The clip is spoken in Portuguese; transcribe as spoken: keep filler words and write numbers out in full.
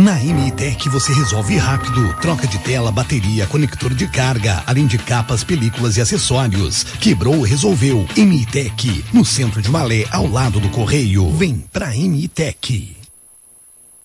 Na M I Tech você resolve rápido. Troca de tela, bateria, conector de carga, além de capas, películas e acessórios. Quebrou, resolveu. M I Tech, no centro de Malé, ao lado do Correio. Vem pra M I Tech.